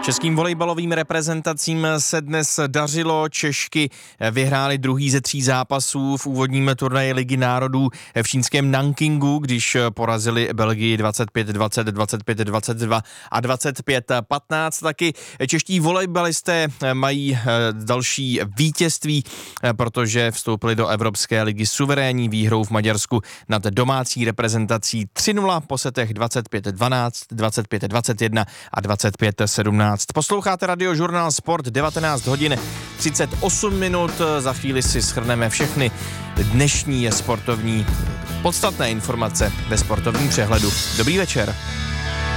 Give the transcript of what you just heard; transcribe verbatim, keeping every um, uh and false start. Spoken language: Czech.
Českým volejbalovým reprezentacím se dnes dařilo. Češky vyhrály druhý ze tří zápasů v úvodním turnaji Ligy národů v čínském Nankingu, když porazili Belgii dvacet pět dvacet, dvacet pět dvacet dva a dvacet pět patnáct. Taky čeští volejbalisté mají další vítězství, protože vstoupili do Evropské ligy suverénní výhrou v Maďarsku nad domácí reprezentací tři nula po setech dvacet pět dvanáct, dvacet pět dvacet jedna a dvacet pět sedmnáct. Posloucháte Radiožurnál Sport, devatenáct hodin třicet osm minut. Za chvíli si shrneme všechny dnešní sportovní podstatné informace ve sportovním přehledu. Dobrý večer.